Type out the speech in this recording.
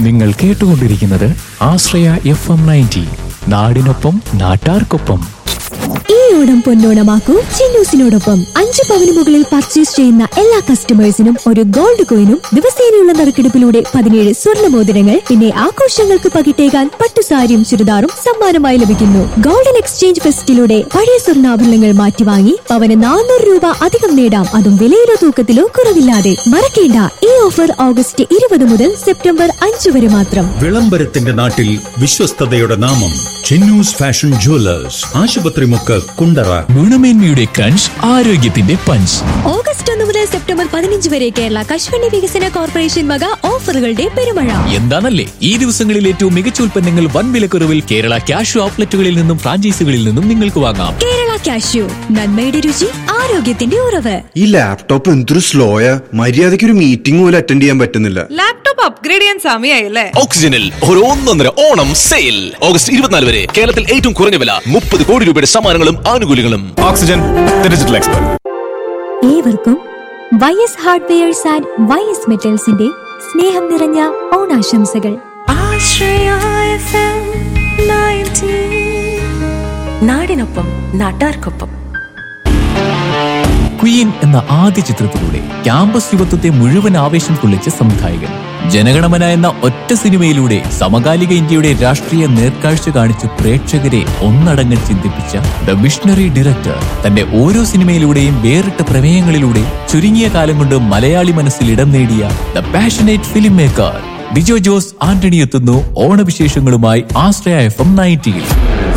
നിങ്ങൾ കേട്ടുകൊണ്ടിരിക്കുന്നത് ആശ്രയ FM 90, നാടിനൊപ്പം നാട്ടാർക്കൊപ്പം. ഈ ഓണം പൊന്നോണമാക്കൂ ചിന്നൂസിനോടൊപ്പം. 5 പവന് മുകളിൽ പർച്ചേസ് ചെയ്യുന്ന എല്ലാ കസ്റ്റമേഴ്സിനും ഒരു ഗോൾഡ് കോയിനും ദിവസേനയുള്ള നറുക്കെടുപ്പിലൂടെ 17 സ്വർണ്ണ മോതിരങ്ങൾ, പിന്നെ ആഘോഷങ്ങൾക്ക് പകിട്ടേകാൻ പട്ടുസാരിയും ചുരിദാറും സമ്മാനമായി ലഭിക്കുന്നു. ഗോൾഡൻ എക്സ്ചേഞ്ച് ഫെസ്റ്റിലൂടെ പഴയ സ്വർണ്ണാഭരണങ്ങൾ മാറ്റിവാങ്ങി പവന് 400 രൂപ അധികം നേടാം, അതും വിലയിലോ തൂക്കത്തിലോ കുറവില്ലാതെ. മറക്കേണ്ട, ഈ ഓഫർ ഓഗസ്റ്റ് 20 മുതൽ സെപ്റ്റംബർ 5 വരെ മാത്രം. വിളംബരത്തിന്റെ നാട്ടിൽ വിശ്വസ്തതയുടെ നാമം ചിന്നൂസ് ഫാഷൻ ജുവലേഴ്സ്, ആശുപത്രി മുക്ക്, കുണ്ടറ. ഗുണമേന്മയുടെ ക്രഞ്ച്, ആരോഗ്യത്തിന്റെ പഞ്ച്. ഓഗസ്റ്റ് 1 മുതൽ സെപ്റ്റംബർ 15 വരെ കേരള കശുവണ്ടി വികസന കോർപ്പറേഷൻ വക ഓഫറുകളുടെ പെരുമഴ. എന്താണല്ലേ ഈ ദിവസങ്ങളിൽ ഏറ്റവും മികച്ച ഉൽപ്പന്നങ്ങൾ വൻ വിലക്കുറവിൽ കേരള ക്യാഷ് ഔട്ട്ലെറ്റുകളിൽ നിന്നും ഫ്രാഞ്ചൈസികളിൽ നിന്നും നിങ്ങൾക്ക് വാങ്ങാം. കേരള കാഷ്യൂ, നന്മയുടെ രുചി, ആരോഗ്യത്തിന്റെ ഉറവ്. ഈ ലാപ്ടോപ്പ് എന്തൊരു സ്ലോയാ, മര്യാദയ്ക്ക് ഒരു മീറ്റിംഗ് പോലും അറ്റൻഡ് ചെയ്യാൻ പറ്റുന്നില്ല. ലാപ്ടോപ്പ് അപ്ഗ്രേഡ് ചെയ്യാൻ സമയമായില്ലേ? ഓക്സിജനിൽ ഒരു 1.5 ഓണം സെയിൽ ഓഗസ്റ്റ് 24 വരെ. കേരളത്തിൽ ഏറ്റവും കുറഞ്ഞ വില, 30 കോടി രൂപയുടെ സമ്മാനങ്ങളും ആനുകൂല്യങ്ങളും. Oxygen digital expert. ഏവർക്കും YS ഹാർഡ്വെയർസ് ആൻഡ് YS മെറ്റൽസിന്റെ സ്നേഹം നിറഞ്ഞ ഓണാശംസകൾ. നാടിനൊപ്പം നാട്ടാർക്കൊപ്പം. ക്വീൻ എന്ന ആദ്യ ചിത്രത്തിലൂടെ ക്യാമ്പസ് യുവത്വത്തെ മുഴുവൻ ആവേശം കൊള്ളിച്ച സംവിധായകൻ. ജനഗണമന എന്ന ഒറ്റ സിനിമയിലൂടെ സമകാലിക ഇന്ത്യയുടെ രാഷ്ട്രീയ നേർക്കാഴ്ച കാണിച്ച് പ്രേക്ഷകരെ ഒന്നടങ്കം ചിന്തിപ്പിച്ച ദ വിഷണറി ഡയറക്ടർ തന്റെ ഓരോ സിനിമയിലൂടെയും വേറിട്ട പ്രമേയങ്ങളിലൂടെ ചുരുങ്ങിയ കാലം കൊണ്ട് മലയാളി മനസ്സിൽ ഇടം നേടിയ the passionate film maker Bijo Jose Antony എത്തുന്നു ഓണവിശേഷങ്ങളുമായി ആശ്രയ FM 90.